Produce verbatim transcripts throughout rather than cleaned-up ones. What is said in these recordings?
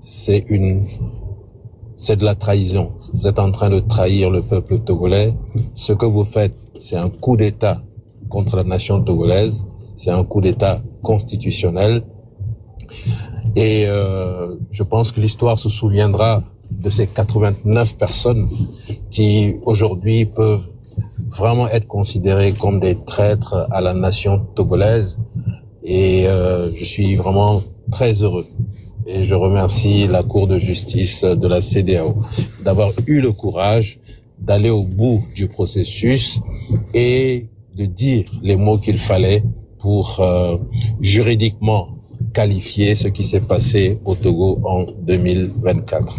c'est une, c'est de la trahison. Vous êtes en train de trahir le peuple togolais. Ce que vous faites, c'est un coup d'État contre la nation togolaise. C'est un coup d'État constitutionnel. Et euh, je pense que l'histoire se souviendra de ces quatre-vingt-neuf personnes qui aujourd'hui peuvent vraiment être considérées comme des traîtres à la nation togolaise. Et euh, je suis vraiment très heureux. Et je remercie la Cour de justice de la C E D E A O d'avoir eu le courage d'aller au bout du processus et de dire les mots qu'il fallait pour euh, juridiquement qualifier ce qui s'est passé au Togo en deux mille vingt-quatre.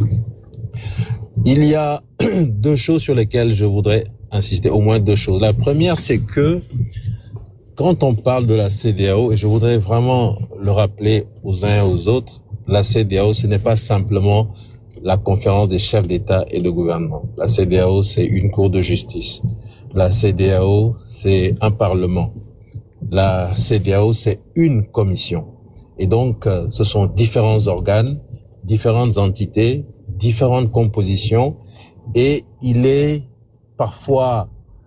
Il y a deux choses sur lesquelles je voudrais insister, au moins deux choses. La première, c'est que quand on parle de la C E D E A O, et je voudrais vraiment le rappeler aux uns et aux autres, la C E D E A O, ce n'est pas simplement la conférence des chefs d'État et de gouvernement. La C E D E A O, c'est une cour de justice. La C E D E A O, c'est un parlement. La C E D E A O, c'est une commission. Et donc, ce sont différents organes, différentes entités, différentes compositions, et il est parfois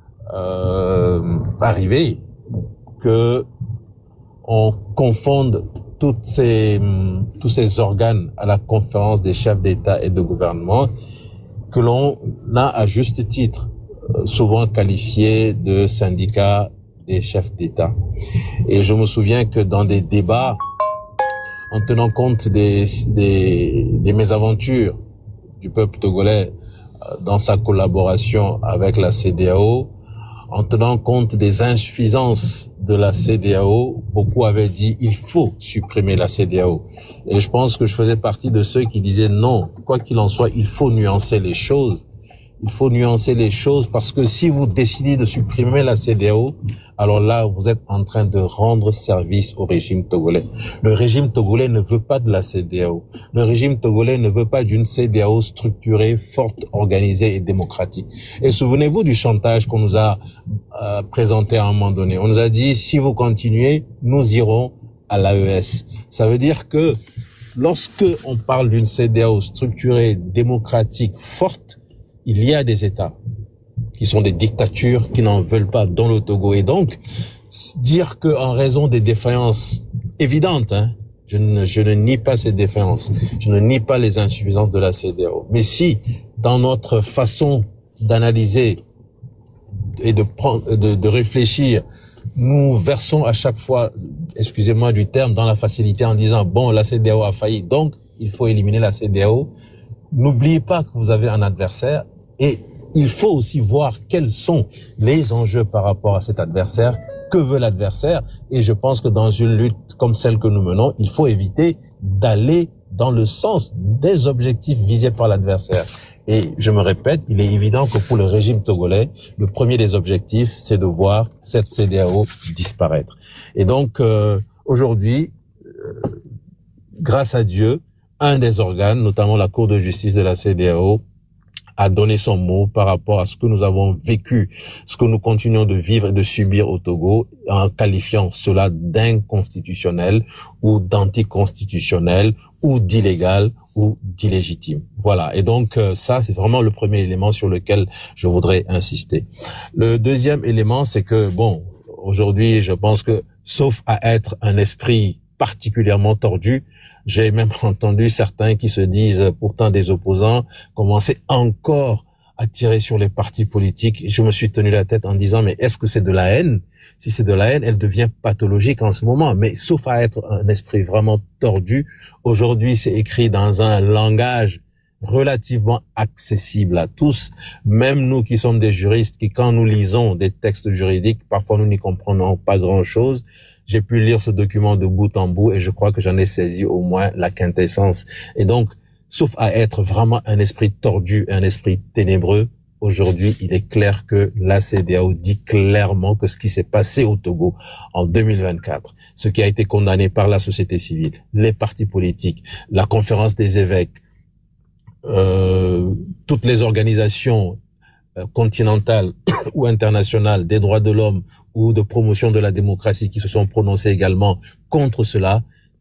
euh, arrivé que on confonde toutes ces, tous ces organes à la conférence des chefs d'État et de gouvernement, que l'on a à juste titre souvent qualifié de syndicats des chefs d'État. Et je me souviens que dans des débats, en tenant compte des, des, des mésaventures du peuple togolais dans sa collaboration avec la C E D E A O, en tenant compte des insuffisances de la C E D E A O, beaucoup avaient dit il faut supprimer la C E D E A O. Et je pense que je faisais partie de ceux qui disaient non, quoi qu'il en soit, il faut nuancer les choses. Il faut nuancer les choses parce que si vous décidez de supprimer la C E D E A O, alors là, vous êtes en train de rendre service au régime togolais. Le régime togolais ne veut pas de la C E D E A O. Le régime togolais ne veut pas d'une C E D E A O structurée, forte, organisée et démocratique. Et souvenez-vous du chantage qu'on nous a euh, présenté à un moment donné. On nous a dit, si vous continuez, nous irons à l'A E S. Ça veut dire que lorsque on parle d'une C E D E A O structurée, démocratique, forte, il y a des États qui sont des dictatures qui n'en veulent pas dans le Togo. Et donc, dire que en raison des défaillances évidentes, hein, je ne, je ne nie pas ces défaillances, je ne nie pas les insuffisances de la C E D E A O. Mais si, dans notre façon d'analyser et de prendre, de, de réfléchir, nous versons à chaque fois, excusez-moi du terme, dans la facilité en disant, bon, la C E D E A O a failli, donc il faut éliminer la C E D E A O. N'oubliez pas que vous avez un adversaire et il faut aussi voir quels sont les enjeux par rapport à cet adversaire, que veut l'adversaire. Et je pense que dans une lutte comme celle que nous menons, il faut éviter d'aller dans le sens des objectifs visés par l'adversaire. Et je me répète, il est évident que pour le régime togolais, le premier des objectifs, c'est de voir cette C E D E A O disparaître. Et donc, euh, aujourd'hui, euh, grâce à Dieu, un des organes, notamment la Cour de justice de la C E D E A O, a donné son mot par rapport à ce que nous avons vécu, ce que nous continuons de vivre et de subir au Togo, en qualifiant cela d'inconstitutionnel ou d'anticonstitutionnel ou d'illégal ou d'illégitime. Voilà. Et donc, ça, c'est vraiment le premier élément sur lequel je voudrais insister. Le deuxième élément, c'est que, bon, aujourd'hui, je pense que, sauf à être un esprit particulièrement tordu, j'ai même entendu certains qui se disent pourtant des opposants commencer encore à tirer sur les partis politiques. Je me suis tenu la tête en disant mais est-ce que c'est de la haine? Si c'est de la haine, elle devient pathologique en ce moment. Mais sauf à être un esprit vraiment tordu, aujourd'hui c'est écrit dans un langage relativement accessible à tous, même nous qui sommes des juristes, qui quand nous lisons des textes juridiques, parfois nous n'y comprenons pas grand-chose. J'ai pu lire ce document de bout en bout et je crois que j'en ai saisi au moins la quintessence. Et donc, sauf à être vraiment un esprit tordu, un esprit ténébreux, aujourd'hui, il est clair que la C E D E A O dit clairement que ce qui s'est passé au Togo en deux mille vingt-quatre, ce qui a été condamné par la société civile, les partis politiques, la conférence des évêques, euh, toutes les organisations continentales ou internationales des droits de l'homme ou de promotion de la démocratie qui se sont prononcées également contre cela,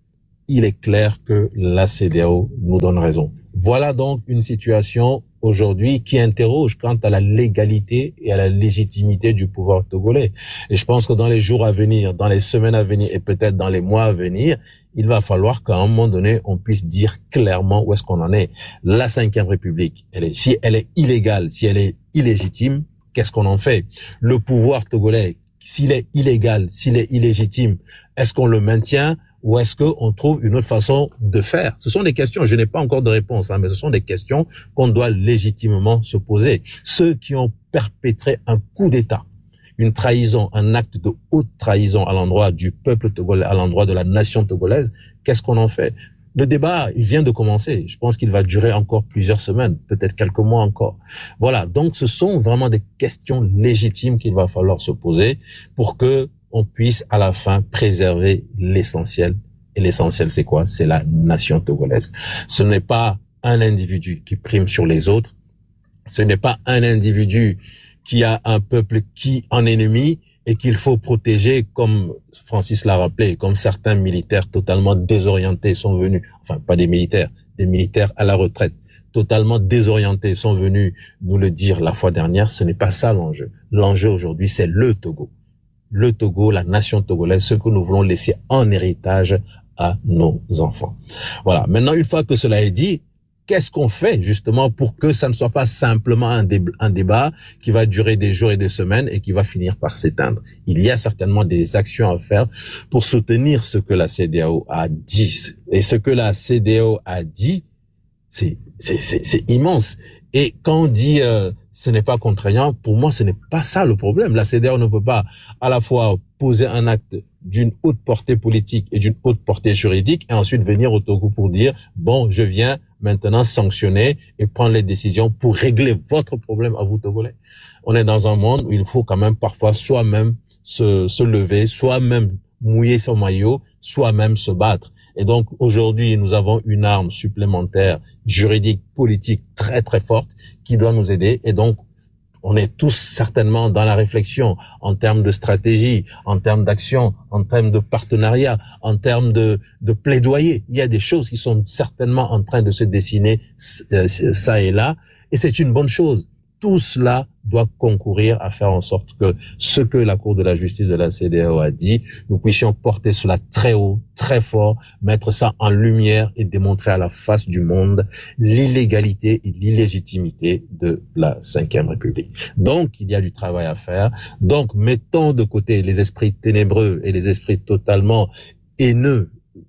il est clair que la C E D E A O nous donne raison. Voilà donc une situation aujourd'hui qui interroge quant à la légalité et à la légitimité du pouvoir togolais. Et je pense que dans les jours à venir, dans les semaines à venir et peut-être dans les mois à venir, il va falloir qu'à un moment donné, on puisse dire clairement où est-ce qu'on en est. La cinquième République, elle est, si elle est illégale, si elle est illégitime, qu'est-ce qu'on en fait? Le pouvoir togolais, s'il est illégal, s'il est illégitime, est-ce qu'on le maintient ou est-ce qu'on trouve une autre façon de faire? Ce sont des questions, je n'ai pas encore de réponse, hein, mais ce sont des questions qu'on doit légitimement se poser. Ceux qui ont perpétré un coup d'État, une trahison, un acte de haute trahison à l'endroit du peuple togolais, à l'endroit de la nation togolaise, qu'est-ce qu'on en fait? Le débat, il vient de commencer. Je pense qu'il va durer encore plusieurs semaines, peut-être quelques mois encore. Voilà. Donc, ce sont vraiment des questions légitimes qu'il va falloir se poser pour que on puisse à la fin préserver l'essentiel. Et l'essentiel, c'est quoi? C'est la nation togolaise. Ce n'est pas un individu qui prime sur les autres. Ce n'est pas un individu qui a un peuple qui en ennemi et qu'il faut protéger, comme Francis l'a rappelé, comme certains militaires totalement désorientés sont venus, enfin pas des militaires, des militaires à la retraite, totalement désorientés sont venus nous le dire la fois dernière. Ce n'est pas ça l'enjeu. L'enjeu aujourd'hui, c'est le Togo. Le Togo, la nation togolaise, ce que nous voulons laisser en héritage à nos enfants. Voilà. Maintenant, une fois que cela est dit, qu'est-ce qu'on fait justement pour que ça ne soit pas simplement un, dé un débat qui va durer des jours et des semaines et qui va finir par s'éteindre? Il y a certainement des actions à faire pour soutenir ce que la C E D E A O a dit. Et ce que la C E D E A O a dit, c'est c'est immense. Et quand on dit euh, ce n'est pas contraignant, pour moi, ce n'est pas ça le problème. La C E D E A O ne peut pas à la fois poser un acte d'une haute portée politique et d'une haute portée juridique et ensuite venir au Togo pour dire « bon, je viens maintenant sanctionner et prendre les décisions pour régler votre problème à vous, Togolais ». On est dans un monde où il faut quand même parfois soi-même se, se lever, soi-même mouiller son maillot, soi-même se battre. Et donc aujourd'hui, nous avons une arme supplémentaire, juridique, politique très très forte qui doit nous aider. Et donc, on est tous certainement dans la réflexion en termes de stratégie, en termes d'action, en termes de partenariat, en termes de, de plaidoyer. Il y a des choses qui sont certainement en train de se dessiner euh, ça et là, et c'est une bonne chose. Tout cela doit concourir à faire en sorte que ce que la Cour de la justice de la C E D E A O a dit, nous puissions porter cela très haut, très fort, mettre ça en lumière et démontrer à la face du monde l'illégalité et l'illégitimité de la cinquième République. Donc, il y a du travail à faire. Donc, mettons de côté les esprits ténébreux et les esprits totalement haineux.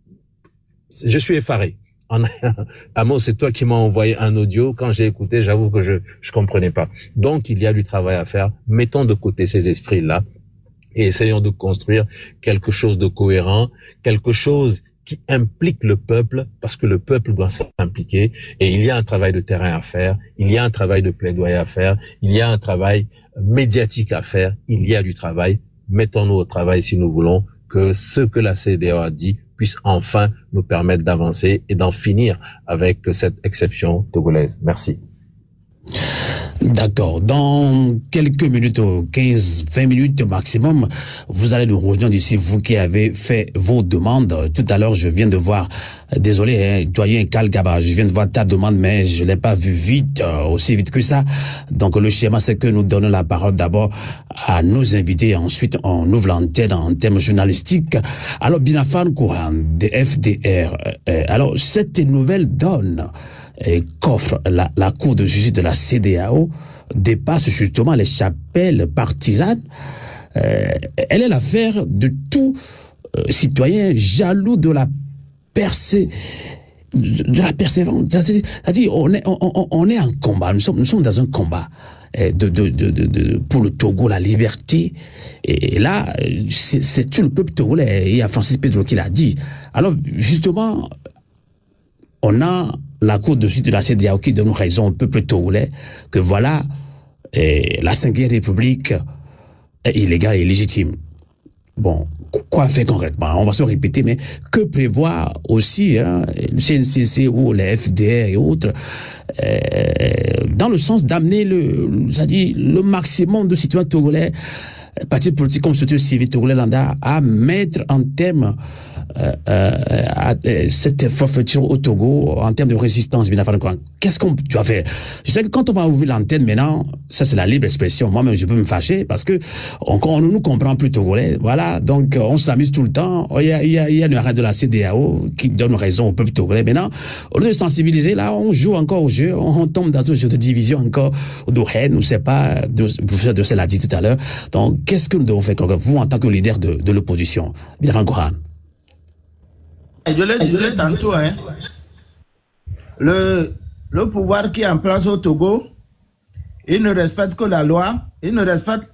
Je suis effaré. Amo, c'est toi qui m'as envoyé un audio. Quand j'ai écouté, j'avoue que je je comprenais pas. Donc, il y a du travail à faire. Mettons de côté ces esprits-là et essayons de construire quelque chose de cohérent, quelque chose qui implique le peuple, parce que le peuple doit s'impliquer. Et il y a un travail de terrain à faire, il y a un travail de plaidoyer à faire, il y a un travail médiatique à faire, il y a du travail. Mettons-nous au travail si nous voulons que ce que la C E D E A O a dit puisse enfin nous permettre d'avancer et d'en finir avec cette exception togolaise. Merci. D'accord. Dans quelques minutes, quinze, vingt minutes maximum, vous allez nous rejoindre d'ici, vous qui avez fait vos demandes. Tout à l'heure, je viens de voir, désolé, hein, doyen Kalgaba, je viens de voir ta demande, mais je l'ai pas vue vite, euh, aussi vite que ça. Donc, le schéma, c'est que nous donnons la parole d'abord à nos invités, ensuite, on ouvre l'antenne en termes journalistiques. Alors, Binafan Kouran, de F D R, euh, alors, cette nouvelle donne, et qu'offre la, la Cour de justice de la C E D E A O dépasse justement les chapelles partisanes. Euh, elle est l'affaire de tout euh, citoyen jaloux de la percée, de la persévérance. C'est-à-dire, on est, on, on, on est en combat. Nous sommes, nous sommes dans un combat de, de, de, de, de pour le Togo, la liberté. Et, et là, c'est tout le peuple togolais. Il y a Francis Pedro qui l'a dit. Alors, justement, on a la Cour de justice de la C E D E A O qui donne raison au peuple togolais que voilà, et la cinquième République est illégale et illégitime. Bon, quoi faire concrètement? On va se répéter, mais que prévoit aussi hein, le C N C C ou les F D R et autres euh, dans le sens d'amener le, c'est-à-dire le maximum de citoyens togolais partis politiques comme structure civile togolais lambda à mettre en terme euh, euh, à, euh, cette forfaiture au Togo en termes de résistance? Qu'est-ce qu'on doit faire? Je sais que quand on va ouvrir l'antenne maintenant, ça c'est la libre expression. Moi-même, je peux me fâcher parce que on, on ne nous comprend plus togolais. Voilà, donc on s'amuse tout le temps. Il y a, il y a, il y a une arrêt de la C D A O qui donne raison au peuple togolais. Maintenant, au lieu de sensibiliser, là, on joue encore au jeu, on tombe dans un jeu de division encore, de haine, ou c'est pas, de, le professeur de l'a dit tout à l'heure. Donc, qu'est-ce que nous devons faire, vous, en tant que leader de, de l'opposition? Bienvenue, Gohan. Je le disais tantôt, hein, le, le pouvoir qui est en place au Togo, il ne respecte que la loi, il ne respecte,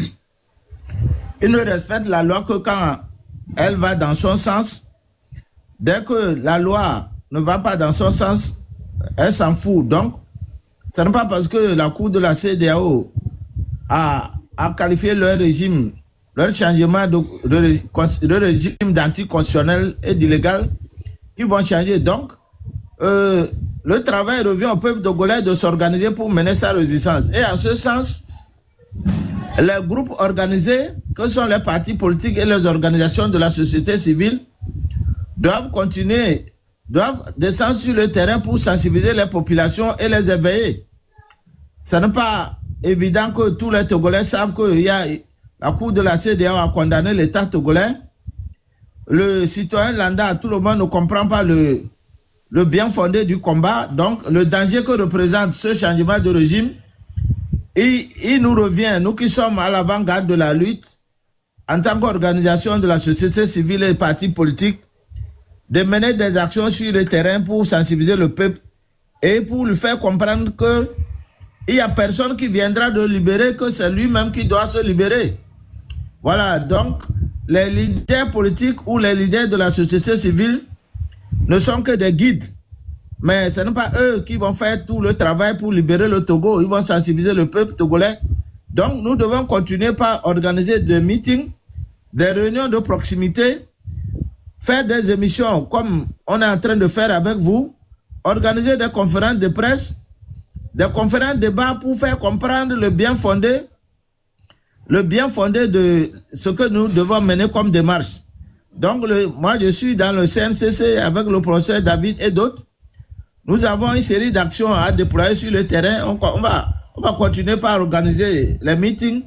il ne respecte la loi que quand elle va dans son sens. Dès que la loi ne va pas dans son sens, elle s'en fout. Donc, ce n'est pas parce que la Cour de la C D A O a, a qualifié leur régime, leur changement de, de, de régime d'anticonstitutionnel et d'illégal qui vont changer. Donc, euh, le travail revient au peuple togolais de s'organiser pour mener sa résistance. Et en ce sens, les groupes organisés, que sont les partis politiques et les organisations de la société civile, doivent continuer, doivent descendre sur le terrain pour sensibiliser les populations et les éveiller. Ce n'est pas évident que tous les Togolais savent qu'il y a la Cour de la C D A O a condamné l'État togolais. Le citoyen lambda, à tout le monde, ne comprend pas le, le bien fondé du combat. Donc, le danger que représente ce changement de régime, et il nous revient, nous qui sommes à l'avant-garde de la lutte, en tant qu'organisation de la société civile et partis politiques, de mener des actions sur le terrain pour sensibiliser le peuple et pour lui faire comprendre que il n'y a personne qui viendra de libérer, que c'est lui-même qui doit se libérer. Voilà, donc les leaders politiques ou les leaders de la société civile ne sont que des guides. Mais ce n'est pas eux qui vont faire tout le travail pour libérer le Togo. Ils vont sensibiliser le peuple togolais. Donc nous devons continuer par organiser des meetings, des réunions de proximité, faire des émissions comme on est en train de faire avec vous, organiser des conférences de presse, des conférences de débat pour faire comprendre le bien fondé, le bien fondé de ce que nous devons mener comme démarche. Donc, le, moi, je suis dans le C N C C avec le professeur David et d'autres. Nous avons une série d'actions à déployer sur le terrain. On, on, va, on va continuer par organiser les meetings.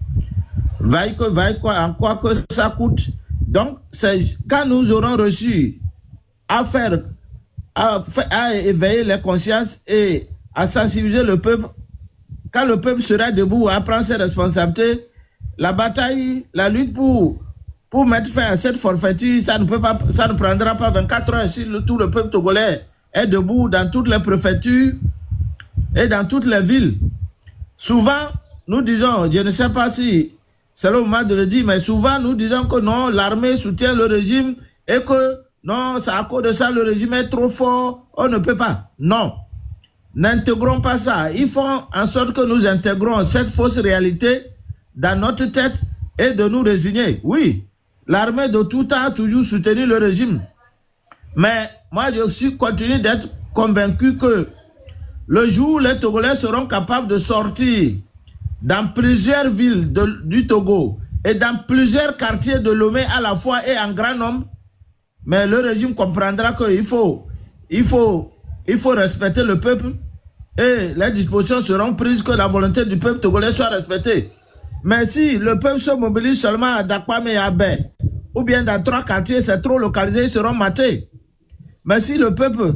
Vaille que, vaille quoi, en quoi que ça coûte. Donc, c'est quand nous aurons reçu à faire, à, à éveiller les consciences et à sensibiliser le peuple, quand le peuple sera debout à prendre ses responsabilités, la bataille, la lutte pour, pour mettre fin à cette forfaiture, ça ne peut pas, ça ne prendra pas vingt-quatre heures si le, tout le peuple togolais est debout dans toutes les préfectures et dans toutes les villes. Souvent, nous disons, je ne sais pas si c'est le moment de le dire, mais souvent nous disons que non, l'armée soutient le régime et que non, c'est à cause de ça, le régime est trop fort, on ne peut pas. Non. N'intégrons pas ça. Ils font en sorte que nous intégrons cette fausse réalité dans notre tête et de nous résigner. Oui, l'armée de tout temps a toujours soutenu le régime. Mais moi, je suis continue d'être convaincu que le jour où les Togolais seront capables de sortir dans plusieurs villes de, du Togo et dans plusieurs quartiers de Lomé à la fois et en grand nombre, mais le régime comprendra qu'il faut, il faut Il faut respecter le peuple et les dispositions seront prises que la volonté du peuple togolais soit respectée. Mais si le peuple se mobilise seulement à Dakwame et à Bé, ou bien dans trois quartiers, c'est trop localisé, ils seront matés. Mais si le peuple,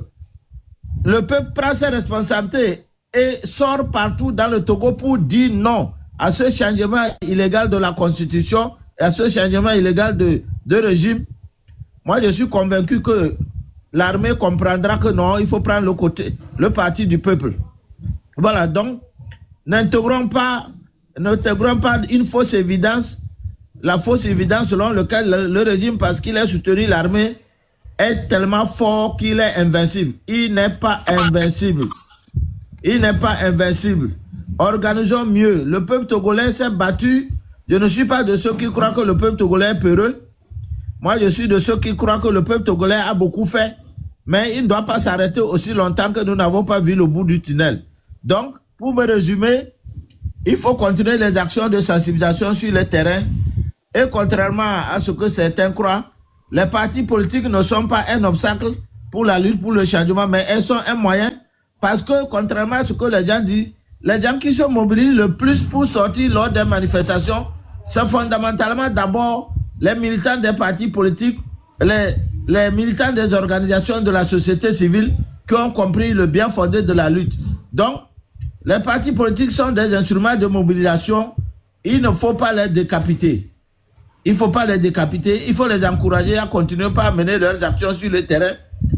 le peuple prend ses responsabilités et sort partout dans le Togo pour dire non à ce changement illégal de la Constitution et à ce changement illégal de, de régime, moi je suis convaincu que l'armée comprendra que non, il faut prendre le côté, le parti du peuple. Voilà, donc, n'intégrons pas, n'intégrons pas une fausse évidence, la fausse évidence selon laquelle le, le régime, parce qu'il a soutenu l'armée, est tellement fort qu'il est invincible. Il n'est pas invincible. Il n'est pas invincible. Organisons mieux. Le peuple togolais s'est battu. Je ne suis pas de ceux qui croient que le peuple togolais est peureux. Moi, je suis de ceux qui croient que le peuple togolais a beaucoup fait. Mais il ne doit pas s'arrêter aussi longtemps que nous n'avons pas vu le bout du tunnel. Donc, pour me résumer, il faut continuer les actions de sensibilisation sur le terrain. Et contrairement à ce que certains croient, les partis politiques ne sont pas un obstacle pour la lutte pour le changement, mais elles sont un moyen. Parce que contrairement à ce que les gens disent, les gens qui se mobilisent le plus pour sortir lors des manifestations, c'est fondamentalement d'abord les militants des partis politiques, les, les militants des organisations de la société civile qui ont compris le bien fondé de la lutte. Donc, les partis politiques sont des instruments de mobilisation. Il ne faut pas les décapiter. Il ne faut pas les décapiter. Il faut les encourager à continuer par mener leurs actions sur le terrain.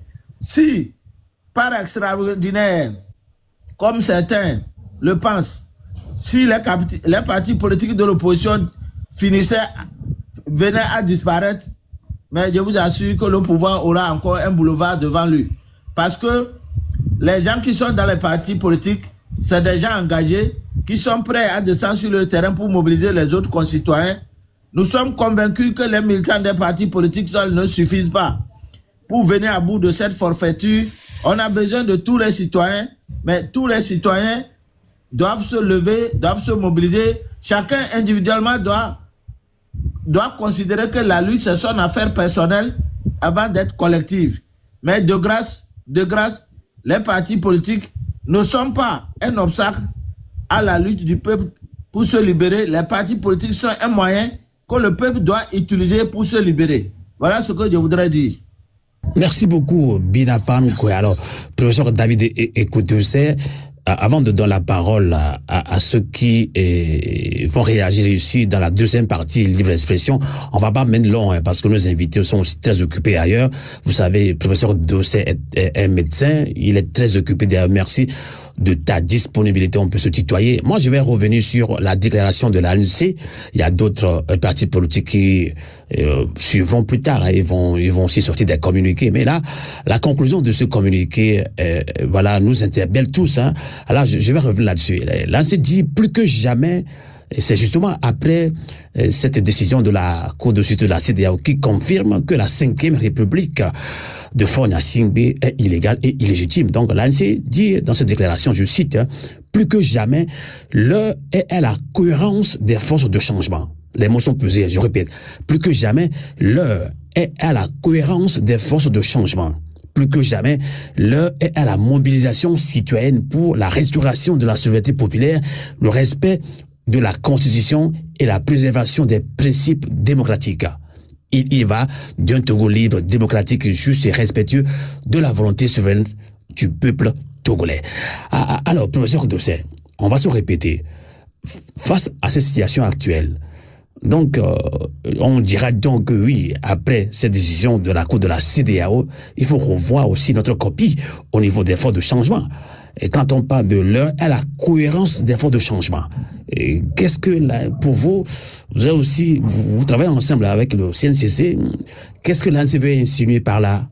Si, par extraordinaire, comme certains le pensent, si les, les partis politiques de l'opposition finissaient, venaient à disparaître, mais je vous assure que le pouvoir aura encore un boulevard devant lui. Parce que les gens qui sont dans les partis politiques, c'est des gens engagés qui sont prêts à descendre sur le terrain pour mobiliser les autres concitoyens. Nous sommes convaincus que les militants des partis politiques seuls ne suffisent pas. Pour venir à bout de cette forfaiture, on a besoin de tous les citoyens, mais tous les citoyens doivent se lever, doivent se mobiliser. Chacun individuellement doit, doit considérer que la lutte, c'est son affaire personnelle avant d'être collective. Mais de grâce, de grâce, les partis politiques ne sont pas un obstacle à la lutte du peuple pour se libérer. Les partis politiques sont un moyen que le peuple doit utiliser pour se libérer. Voilà ce que je voudrais dire. Merci beaucoup, Binafan Koué. Alors, professeur David Ekoutoussé, avant de donner la parole à, à, à ceux qui eh, vont réagir ici dans la deuxième partie libre expression, on va pas mener long hein, parce que nos invités sont aussi très occupés ailleurs. Vous savez, le professeur Dossé est, est, est médecin, il est très occupé d'ailleurs. Merci de ta disponibilité, on peut se tutoyer. Moi, je vais revenir sur la déclaration de l'A N C. Il y a d'autres euh, partis politiques qui euh, suivront plus tard. Hein. Ils vont, ils vont aussi sortir des communiqués. Mais là, la conclusion de ce communiqué, euh, voilà, nous interpelle tous. Hein. Alors, je, je vais revenir là-dessus. L'A N C dit plus que jamais. Et c'est justement après euh, cette décision de la Cour de justice de la C E D E A O qui confirme que la cinquième République de Faure Gnassingbé est illégale et illégitime. Donc l'A N C dit dans cette déclaration, je cite, hein, plus que jamais, l'heure est à la cohérence des forces de changement. Les mots sont pesés, je répète. Plus que jamais, l'heure est à la cohérence des forces de changement. Plus que jamais, l'heure est à la mobilisation citoyenne pour la restauration de la souveraineté populaire, le respect de la Constitution et la préservation des principes démocratiques. Il y va d'un Togo libre, démocratique, juste et respectueux de la volonté souveraine du peuple togolais. Alors, professeur Dossé, on va se répéter. Face à cette situation actuelle, donc, euh, on dira donc que oui, après cette décision de la Cour de la C E D E A O, il faut revoir aussi notre copie au niveau des efforts de changement. Et quand on parle de l'heure à la cohérence des efforts de changement, qu'est-ce que, là, pour vous, vous avez aussi, vous, vous travaillez ensemble avec le C N C C, qu'est-ce que l'A N C veut insinuer par là?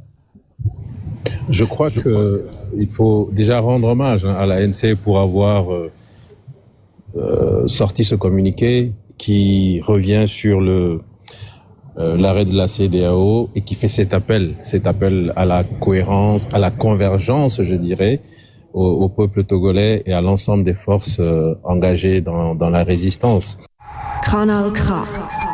Je crois que il faut déjà rendre hommage à l'A N C pour avoir euh, euh, sorti ce communiqué qui revient sur le euh, l'arrêt de la C E D E A O et qui fait cet appel, cet appel à la cohérence, à la convergence, je dirais, au, au peuple togolais et à l'ensemble des forces euh, engagées dans, dans la résistance. Kanal K.